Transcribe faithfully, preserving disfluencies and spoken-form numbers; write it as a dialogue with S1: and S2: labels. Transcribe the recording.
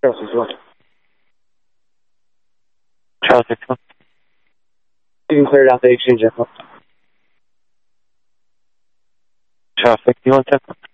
S1: Charles sixty-one.
S2: Charles sixty-one.
S1: You can clear it out the exchange info.
S2: Charles sixty-one, sir.